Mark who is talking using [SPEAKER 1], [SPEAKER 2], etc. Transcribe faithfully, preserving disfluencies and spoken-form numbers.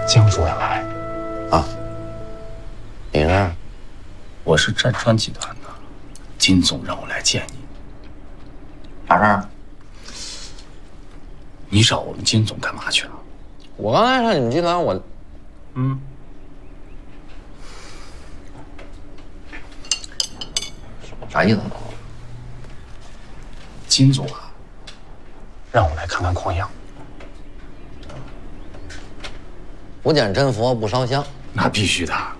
[SPEAKER 1] 江主任来。
[SPEAKER 2] 啊，你呢？
[SPEAKER 3] 我是战川集团的，金总让我来见你。
[SPEAKER 2] 啥事儿？
[SPEAKER 3] 你找我们金总干嘛去了？
[SPEAKER 2] 我刚才上你们集团，我，
[SPEAKER 3] 嗯，
[SPEAKER 2] 啥意思？
[SPEAKER 3] 金总啊，让我来看看矿样。
[SPEAKER 2] 不见真佛不烧香。
[SPEAKER 3] 那必须的。